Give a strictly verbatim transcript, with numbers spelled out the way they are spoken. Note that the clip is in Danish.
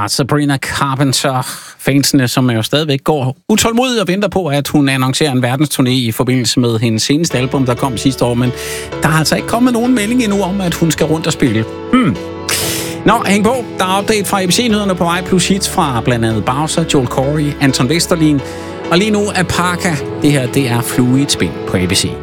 fra Sabrina Carpenter. Fansene, som jo stadigvæk går utålmodigt og venter på, at hun annoncerer en verdensturné i forbindelse med hendes seneste album, der kom sidste år. Men der er altså ikke kommet nogen melding endnu om, at hun skal rundt og spille. Hmm. Nå, hæng på. Der er update fra A B C-nyhederne på vej, plus hits fra blandt andet Bowser, Joel Corey, Anton Vesterlin. Og lige nu er Parka. Det her, det er Fluid Spin på A B C.